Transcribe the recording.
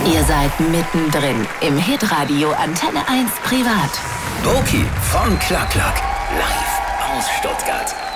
Ihr seid mittendrin im Hitradio Antenne 1 Privat. Boki von Klack Klack. Live aus Stuttgart.